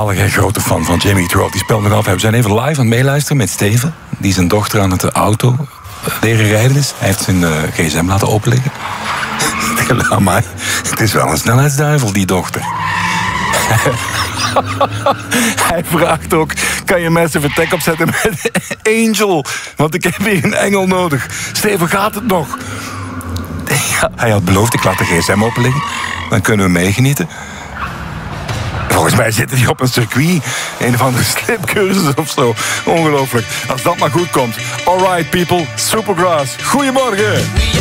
zalige grote fan van Jamie Eat World. Die speelt nog af. We zijn even live aan het meeluisteren met Steven, die zijn dochter aan het auto leren rijden is. Hij heeft zijn gsm laten openleggen. Maar het is wel een snelheidsduivel, die dochter. Hij vraagt ook, kan je mensen vertek opzetten met Angel? Want ik heb hier een engel nodig. Steven, gaat het nog? Ja, hij had beloofd, ik laat de gsm openliggen. Dan kunnen we meegenieten. Volgens mij zitten die op een circuit. Een of andere slipcursus of zo. Ongelooflijk. Als dat maar goed komt. Alright people, Supergrass. Goedemorgen.